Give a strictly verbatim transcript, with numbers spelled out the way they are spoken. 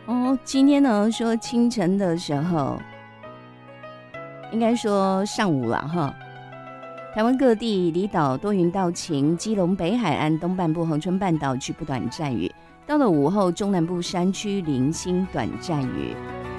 哦，今天呢说清晨的时候，应该说上午了哈。台湾各地离岛多云到晴，基隆北海岸东半部恒春半岛局部短暂雨，到了午后中南部山区零星短暂雨。